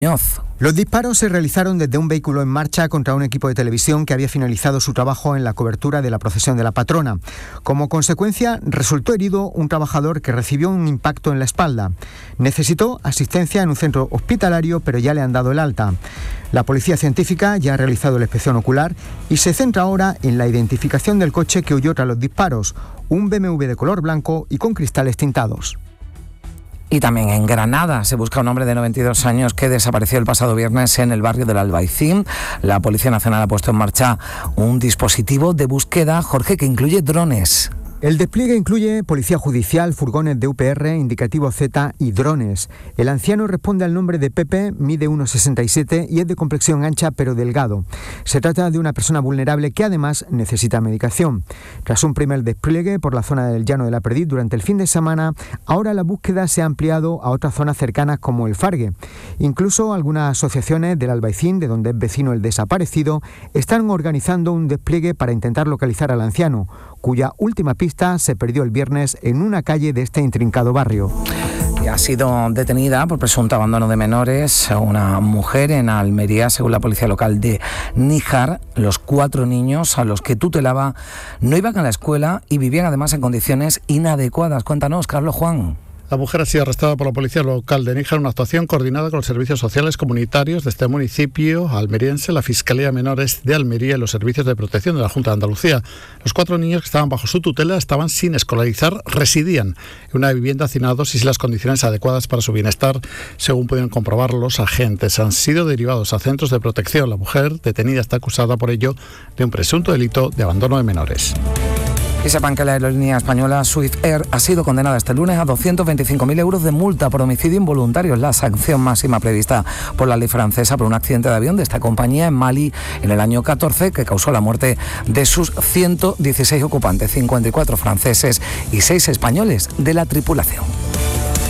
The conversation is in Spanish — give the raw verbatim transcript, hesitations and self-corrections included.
Los disparos se realizaron desde un vehículo en marcha contra un equipo de televisión que había finalizado su trabajo en la cobertura de la procesión de la patrona. Como consecuencia, resultó herido un trabajador que recibió un impacto en la espalda. Necesitó asistencia en un centro hospitalario, pero ya le han dado el alta. La policía científica ya ha realizado la inspección ocular y se centra ahora en la identificación del coche que huyó tras los disparos, un B M W de color blanco y con cristales tintados. Y también en Granada se busca un hombre de noventa y dos años que desapareció el pasado viernes en el barrio del Albaicín. La Policía Nacional ha puesto en marcha un dispositivo de búsqueda, Jorge, que incluye drones. El despliegue incluye policía judicial, furgones de U P R, indicativo Z y drones. El anciano responde al nombre de Pepe, mide uno sesenta y siete y es de complexión ancha pero delgado. Se trata de una persona vulnerable que además necesita medicación. Tras un primer despliegue por la zona del Llano de la Perdiz durante el fin de semana, ahora la búsqueda se ha ampliado a otras zonas cercanas como el Fargue. Incluso algunas asociaciones del Albaicín, de donde es vecino el desaparecido, están organizando un despliegue para intentar localizar al anciano, cuya última pista se perdió el viernes en una calle de este intrincado barrio. Y ha sido detenida por presunto abandono de menores una mujer en Almería, según la policía local de Níjar. Los cuatro niños a los que tutelaba no iban a la escuela y vivían además en condiciones inadecuadas. Cuéntanos, Carlos Juan. La mujer ha sido arrestada por la policía local de Níjar en una actuación coordinada con los servicios sociales comunitarios de este municipio almeriense, la Fiscalía de Menores de Almería y los servicios de protección de la Junta de Andalucía. Los cuatro niños que estaban bajo su tutela estaban sin escolarizar, residían en una vivienda hacinados y sin las condiciones adecuadas para su bienestar, según pudieron comprobar los agentes. Han sido derivados a centros de protección. La mujer detenida está acusada por ello de un presunto delito de abandono de menores. Y sepan que la aerolínea española Swift Air ha sido condenada este lunes a doscientos veinticinco mil euros de multa por homicidio involuntario. Es la sanción máxima prevista por la ley francesa por un accidente de avión de esta compañía en Mali en el año catorce que causó la muerte de sus ciento dieciséis ocupantes, cincuenta y cuatro franceses y seis españoles de la tripulación.